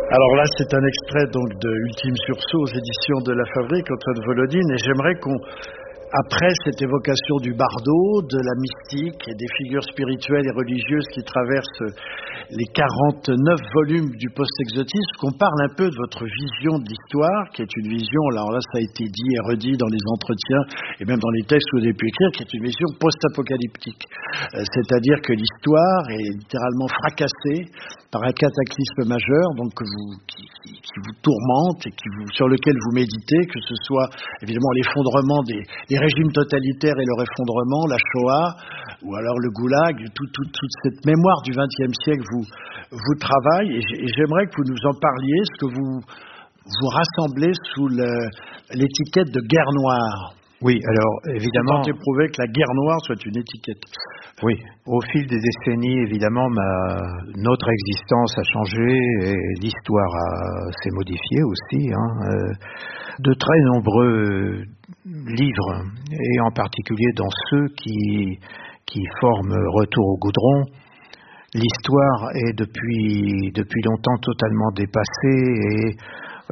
Alors là, c'est un extrait donc de Ultime Sursaut aux éditions de La Fabrique, Antoine Volodine, et j'aimerais après cette évocation du bardo, de la mystique et des figures spirituelles et religieuses qui traversent les 49 volumes du post-exotisme, qu'on parle un peu de votre vision de l'histoire, qui est une vision, alors là ça a été dit et redit dans les entretiens et même dans les textes que vous avez pu écrire, qui est une vision post-apocalyptique. C'est-à-dire que l'histoire est littéralement fracassée par un cataclysme majeur, donc qui vous tourmente et sur lequel vous méditez, que ce soit évidemment l'effondrement des régimes totalitaires et leur effondrement, la Shoah, ou alors le Goulag, toute cette mémoire du XXe siècle vous travaille, et j'aimerais que vous nous en parliez, ce que vous rassemblez sous l'étiquette de guerre noire. Oui, alors évidemment... Vous tentez de prouver que la guerre noire soit une étiquette. Oui, au fil des décennies, évidemment, notre existence a changé et l'histoire s'est modifiée aussi. De très nombreux livres, et en particulier dans ceux qui forment Retour au goudron, l'histoire est depuis longtemps totalement dépassée et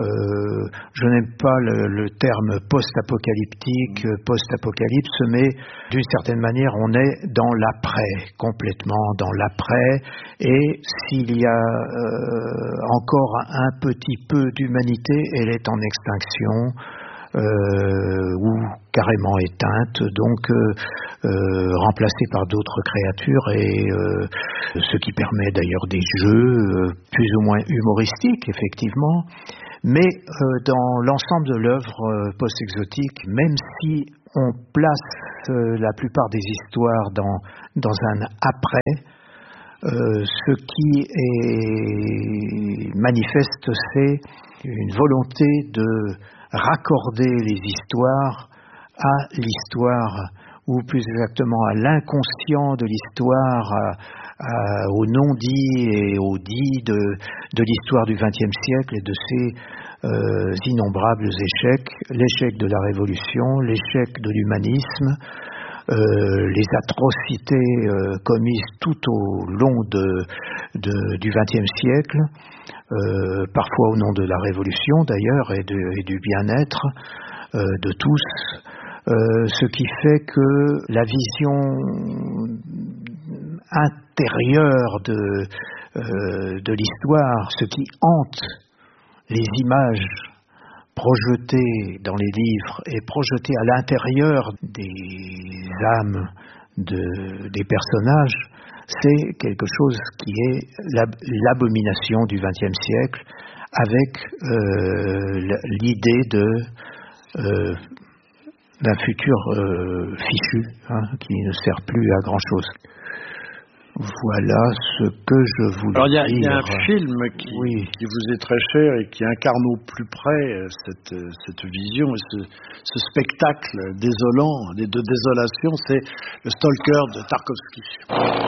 je n'aime pas le terme post-apocalyptique, post-apocalypse, mais d'une certaine manière, on est dans l'après, complètement dans l'après, et s'il y a encore un petit peu d'humanité, elle est en extinction, ou carrément éteinte, donc remplacée par d'autres créatures, et ce qui permet d'ailleurs des jeux plus ou moins humoristiques, effectivement. Mais dans l'ensemble de l'œuvre post-exotique, même si on place la plupart des histoires dans un après, ce qui est manifeste, c'est une volonté de raccorder les histoires à l'histoire, ou plus exactement à l'inconscient de l'histoire, au non-dit et au dit de l'histoire du XXe siècle et de ses innombrables échecs, l'échec de la Révolution, l'échec de l'humanisme, les atrocités commises tout au long du XXe siècle, parfois au nom de la Révolution d'ailleurs et du bien-être de tous, ce qui fait que la vision intérieure de l'histoire, ce qui hante les images projetées dans les livres et projetées à l'intérieur des âmes des personnages, c'est quelque chose qui est l'abomination du XXe siècle, avec l'idée d'un futur fichu, qui ne sert plus à grand-chose. Voilà ce que je voulais dire. Alors il y a un film qui vous est très cher et qui incarne au plus près cette vision et ce spectacle désolant, de désolation, c'est le Stalker de Tarkovsky.